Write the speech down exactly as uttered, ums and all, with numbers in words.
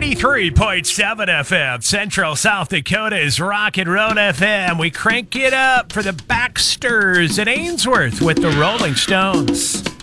ninety-three point seven F M, Central South Dakota's Rock and Roll F M. We crank it up for the Baxters at Ainsworth with the Rolling Stones.